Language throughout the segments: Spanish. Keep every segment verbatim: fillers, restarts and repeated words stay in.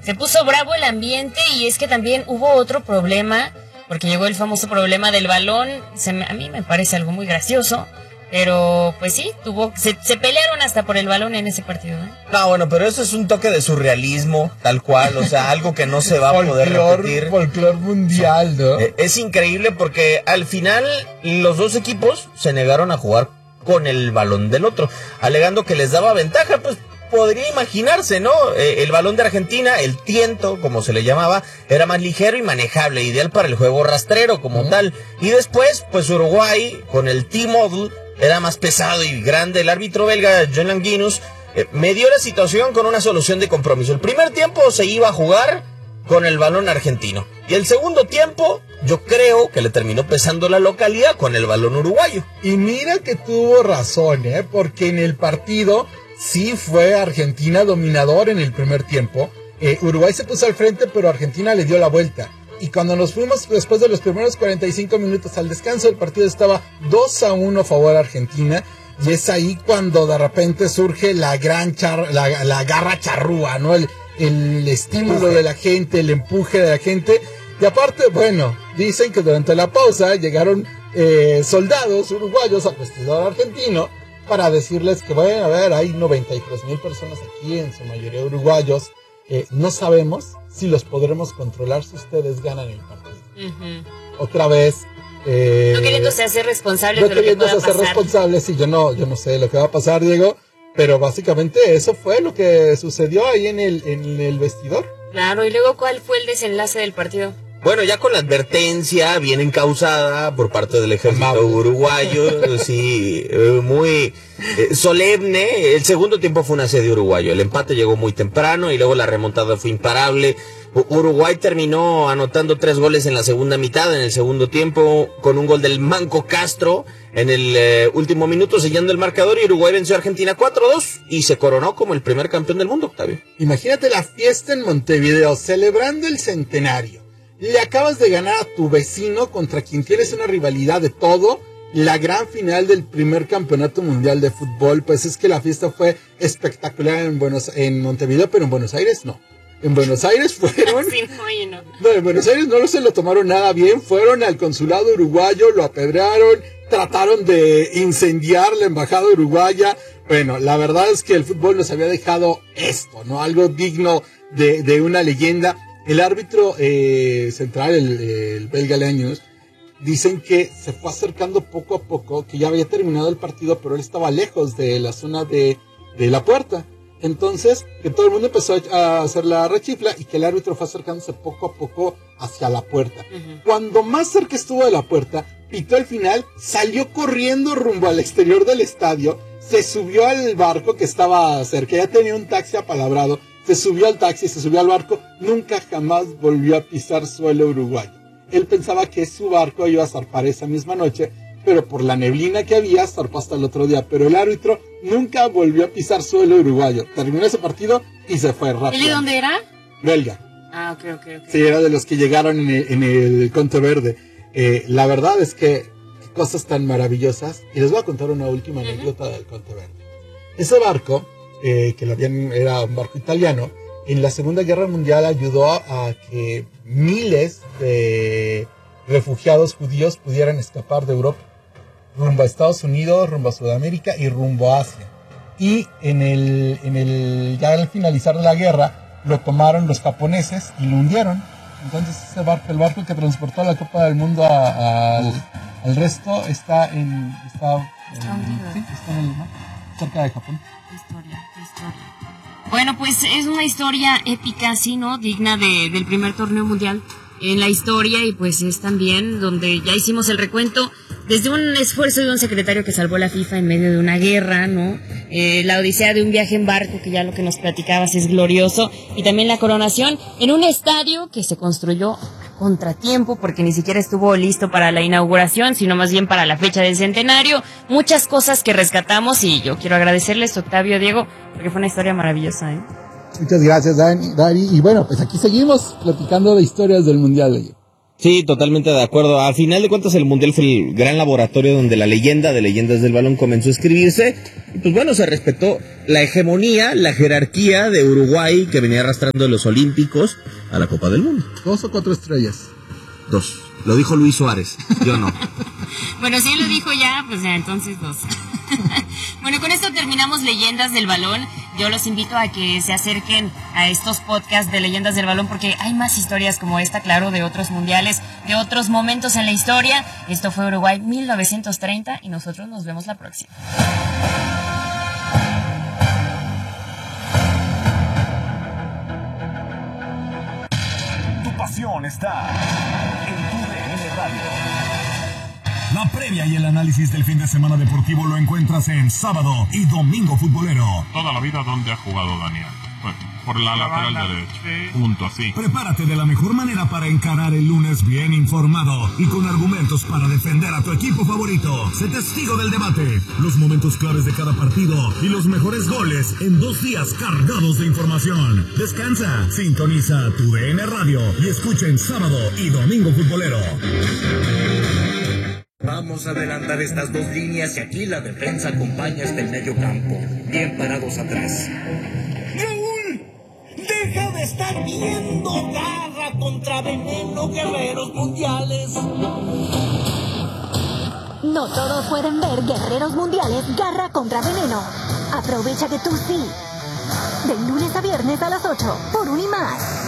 se puso bravo el ambiente y es que también hubo otro problema, porque llegó el famoso problema del balón. Se me, a mí me parece algo muy gracioso. Pero, pues sí, tuvo se, se pelearon hasta por el balón en ese partido, ¿eh? No, bueno, pero eso es un toque de surrealismo, tal cual, o sea, algo que no se va a poder repetir. Folclor mundial, ¿no? Eh, es increíble porque al final los dos equipos se negaron a jugar con el balón del otro, alegando que les daba ventaja, pues podría imaginarse, ¿no? Eh, el balón de Argentina, el tiento, como se le llamaba, era más ligero y manejable, ideal para el juego rastrero como uh-huh. tal. Y después, pues Uruguay, con el T-Model, era más pesado y grande. El árbitro belga, John Langinus, eh, medió la situación con una solución de compromiso. El primer tiempo se iba a jugar con el balón argentino. Y el segundo tiempo, yo creo que le terminó pesando la localidad con el balón uruguayo. Y mira que tuvo razón, ¿eh? Porque en el partido sí fue Argentina dominador en el primer tiempo. Eh, Uruguay se puso al frente, pero Argentina le dio la vuelta. Y cuando nos fuimos después de los primeros cuarenta y cinco minutos al descanso, el partido estaba dos a uno a favor de Argentina. Y es ahí cuando de repente surge la gran char, la, la garra charrúa, ¿no? El, el estímulo de la gente, el empuje de la gente. Y aparte, bueno, dicen que durante la pausa llegaron eh, soldados uruguayos al vestidor argentino para decirles que, bueno, a ver, hay noventa y tres mil personas aquí, en su mayoría uruguayos. Eh, no sabemos si los podremos controlar si ustedes ganan el partido. Uh-huh. Otra vez. Eh, no queriéndose hacer responsables no de lo que pueda hacer pasar. responsables, y yo no, yo no sé lo que va a pasar, Diego, pero básicamente eso fue lo que sucedió ahí en el, en el vestidor. Claro, y luego, ¿cuál fue el desenlace del partido? Bueno, ya con la advertencia bien encausada por parte del ejército Amable. uruguayo, sí, muy eh, solemne. El segundo tiempo fue un asedio uruguayo. El empate llegó muy temprano y luego la remontada fue imparable. Uruguay terminó anotando tres goles en la segunda mitad, en el segundo tiempo, con un gol del Manco Castro en el eh, último minuto, sellando el marcador, y Uruguay venció a Argentina cuatro a dos y se coronó como el primer campeón del mundo, Octavio. Imagínate la fiesta en Montevideo, celebrando el centenario. Le acabas de ganar a tu vecino contra quien tienes una rivalidad de todo. La gran final del primer campeonato mundial de fútbol, pues es que la fiesta fue espectacular en Buenos, en Montevideo, pero en Buenos Aires no. En Buenos Aires fueron... sí, no, no. no, en Buenos Aires no se lo tomaron nada bien, fueron al consulado uruguayo, lo apedrearon, trataron de incendiar la embajada uruguaya. Bueno, la verdad es que el fútbol nos había dejado esto, ¿no? Algo digno de, de una leyenda. El árbitro eh, central, el, el belga Langinus, dicen que se fue acercando poco a poco, que ya había terminado el partido, pero él estaba lejos de la zona de, de la puerta. Entonces, que todo el mundo empezó a hacer la rechifla y que el árbitro fue acercándose poco a poco hacia la puerta. Uh-huh. Cuando más cerca estuvo de la puerta, pitó el final, salió corriendo rumbo al exterior del estadio, se subió al barco que estaba cerca, ya tenía un taxi apalabrado, se subió al taxi, se subió al barco, nunca jamás volvió a pisar suelo uruguayo. Él pensaba que su barco iba a zarpar esa misma noche, pero por la neblina que había, zarpó hasta el otro día. Pero el árbitro nunca volvió a pisar suelo uruguayo. Terminó ese partido y se fue rápido. ¿Y de dónde era? Belga. Ah, ok, ok, ok. Sí, era de los que llegaron en el, en el Conte Verde. Eh, la verdad es que cosas tan maravillosas. Y les voy a contar una última uh-huh. anécdota del Conte Verde. Ese barco, eh, que lo habían, era un barco italiano, en la Segunda Guerra Mundial ayudó a, a que miles de refugiados judíos pudieran escapar de Europa rumbo a Estados Unidos, rumbo a Sudamérica y rumbo a Asia. Y en el, en el, ya al finalizar la guerra, lo tomaron los japoneses y lo hundieron. Entonces ese barco, el barco que transportó la Copa del Mundo a, a, al, al resto, está en, está, en, sí, está en el, ¿no? cerca de Japón. Historia, historia. Bueno, pues es una historia épica, sí, ¿no? Digna de, del primer torneo mundial en la historia, y pues es también donde ya hicimos el recuento desde un esfuerzo de un secretario que salvó la FIFA en medio de una guerra, ¿no? Eh, la odisea de un viaje en barco, que ya lo que nos platicabas es glorioso, y también la coronación en un estadio que se construyó a contratiempo porque ni siquiera estuvo listo para la inauguración, sino más bien para la fecha del centenario. Muchas cosas que rescatamos, y yo quiero agradecerles, Octavio, Diego, porque fue una historia maravillosa, ¿eh? Muchas gracias, Dani, Dari. Y bueno, pues aquí seguimos platicando de historias del Mundial. Sí, totalmente de acuerdo. Al final de cuentas, el Mundial fue el gran laboratorio donde la leyenda de leyendas del balón comenzó a escribirse. Y pues bueno, se respetó la hegemonía, la jerarquía de Uruguay que venía arrastrando de los Olímpicos a la Copa del Mundo. ¿Dos o cuatro estrellas? Dos. Lo dijo Luis Suárez, yo no. Bueno, si él lo dijo ya, pues ya, entonces dos. Bueno, con esto terminamos Leyendas del Balón. Yo los invito a que se acerquen a estos podcasts de Leyendas del Balón porque hay más historias como esta, claro, de otros mundiales, de otros momentos en la historia. Esto fue Uruguay mil novecientos treinta y nosotros nos vemos la próxima. Tu pasión está en tu D N Radio. La previa y el análisis del fin de semana deportivo lo encuentras en Sábado y Domingo Futbolero. Toda la vida, ¿dónde ha jugado Daniel? Bueno, por la, la lateral banda, derecha. Sí. Punto, así. Prepárate de la mejor manera para encarar el lunes bien informado y con argumentos para defender a tu equipo favorito. Sé testigo del debate, los momentos claves de cada partido y los mejores goles en dos días cargados de información. Descansa, sintoniza tu D N Radio y escuchen Sábado y Domingo Futbolero. Vamos a adelantar estas dos líneas y aquí la defensa acompaña hasta el medio campo. Bien parados atrás. ¡Raúl! ¡Deja de estar viendo! ¡Garra contra veneno, guerreros mundiales! No todos pueden ver Guerreros Mundiales Garra contra Veneno. Aprovecha que tú sí. De lunes a viernes a las ocho por Unimás.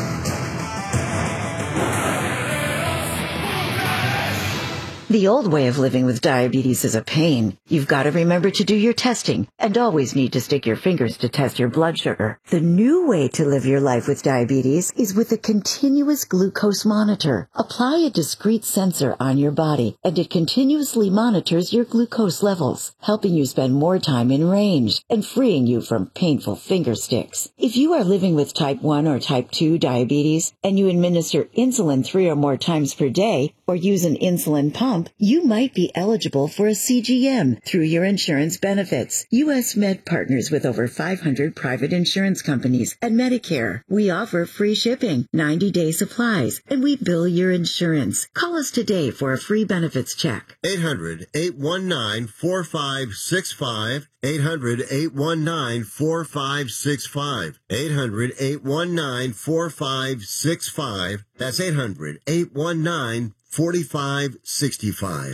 The old way of living with diabetes is a pain. You've got to remember to do your testing and always need to stick your fingers to test your blood sugar. The new way to live your life with diabetes is with a continuous glucose monitor. Apply a discrete sensor on your body and it continuously monitors your glucose levels, helping you spend more time in range and freeing you from painful finger sticks. If you are living with type one or type two diabetes and you administer insulin three or more times per day or use an insulin pump, you might be eligible for a C G M through your insurance benefits. U S Med partners with over five hundred private insurance companies and Medicare. We offer free shipping, ninety-day supplies, and we bill your insurance. Call us today for a free benefits check. eight hundred, eight one nine, four five six five. eight hundred, eight one nine, four five six five. eight hundred, eight one nine, four five six five. That's eight hundred, eight one nine, four five six five.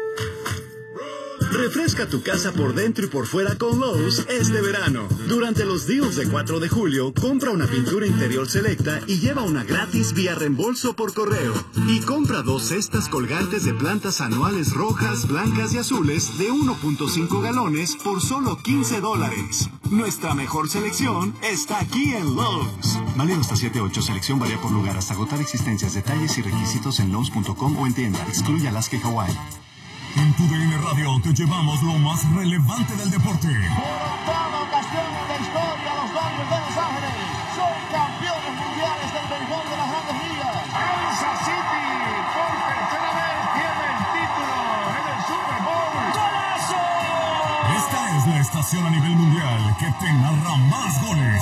Refresca tu casa por dentro y por fuera con Lowe's este verano. Durante los deals de cuatro de julio, compra una pintura interior selecta y lleva una gratis vía reembolso por correo. Y compra dos cestas colgantes de plantas anuales rojas, blancas y azules de uno punto cinco galones por solo quince dólares. Nuestra mejor selección está aquí en Lowe's. Válido hasta siete ocho. Selección varía por lugar hasta agotar existencias, detalles y requisitos en Lowe's punto com o en tienda. Excluye Alaska y Hawái. En tu D N Radio te llevamos lo más relevante del deporte. Por octava ocasión en la historia, los Dodgers de Los Ángeles son campeones mundiales del béisbol de las Grandes Ligas. Kansas City, por tercera vez, tiene el título en el Super Bowl. ¡Golazo! Esta es la estación a nivel mundial que te narra más goles.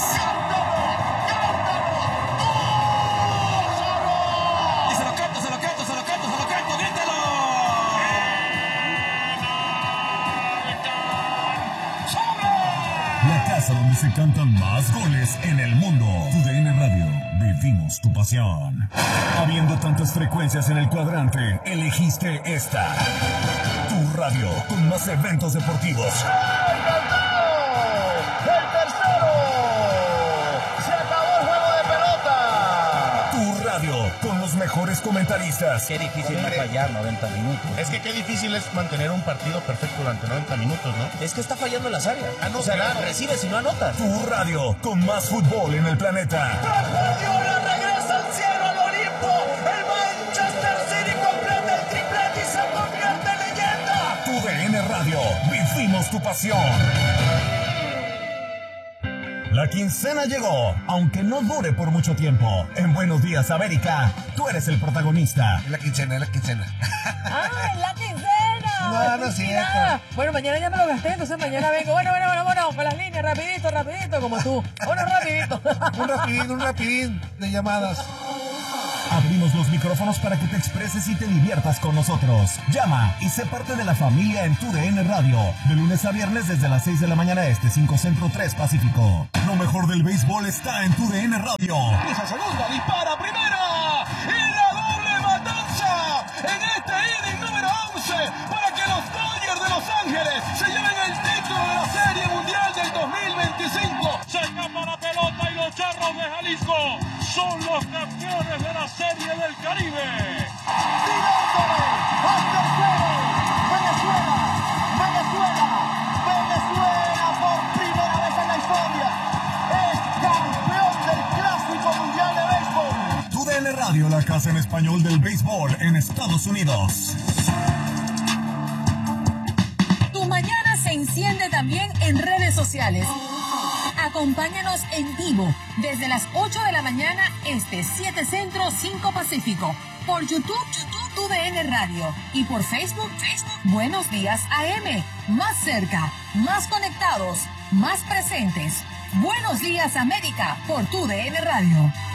Donde se cantan más goles en el mundo. Tu D N Radio, vivimos tu pasión. Habiendo tantas frecuencias en el cuadrante, elegiste esta. Tu radio con más eventos deportivos. ¡El tercero! ¡Se acabó el juego de pelota! Tu radio con los mejores comentaristas. Qué difícil no fallar noventa minutos. Es que qué difícil es mantener un partido perfecto durante noventa minutos, ¿no? Es que está fallando en las áreas. Ah, no, o sea, claro. recibes y no anotas. Tu radio con más fútbol en el planeta. Guardiola regresa al cielo, al Olimpo. El Manchester City completa el triplete y se convierte en leyenda. Tu D N Radio, vivimos tu pasión. La quincena llegó, aunque no dure por mucho tiempo. En Buenos Días, América, tú eres el protagonista. Es la quincena, es la quincena. ¡Ah, es la quincena! No, no es cierto. Bueno, mañana ya me lo gasté, entonces mañana vengo. Bueno, bueno, bueno, bueno, con las líneas, rapidito, rapidito, como tú. Bueno, rapidito. Un rapidín, un rapidín de llamadas. Abrimos los micrófonos para que te expreses y te diviertas con nosotros. Llama y sé parte de la familia en Tu D N Radio. De lunes a viernes desde las seis de la mañana este, cinco Centro, tres Pacífico. Lo mejor del béisbol está en Tu D N Radio. Esa segunda, dispara primera. Y la doble matanza en este inning número once para que los Dodgers de Los Ángeles se lleven el título de la Serie Mundial del dos mil veinticinco. Se escapa la pelota y los Charros de Jalisco son los campeones de la Serie del Caribe. Tirándole hasta el suelo. Venezuela, Venezuela, Venezuela por primera vez en la historia es campeón del Clásico Mundial de Béisbol. Tu D N Radio, la casa en español del béisbol en Estados Unidos. Tu mañana se enciende también en redes sociales. Acompáñanos en vivo desde las ocho de la mañana este, siete Centro, cinco Pacífico. Por YouTube, YouTube, Tu D N Radio. Y por Facebook, Facebook, Buenos Días A M. Más cerca, más conectados, más presentes. Buenos Días América por Tu D N Radio.